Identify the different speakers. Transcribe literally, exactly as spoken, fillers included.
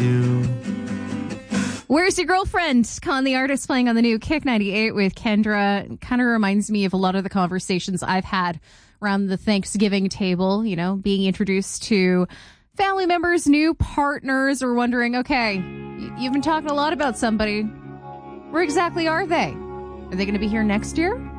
Speaker 1: do.
Speaker 2: Where's Your Girlfriend? Con the Artist playing on the new Kick ninety-eight with Kendra. Kind of reminds me of a lot of the conversations I've had around the Thanksgiving table, you know, being introduced to family members, new partners, or wondering, okay, you've been talking a lot about somebody. Where exactly are they? Are they going to be here next year?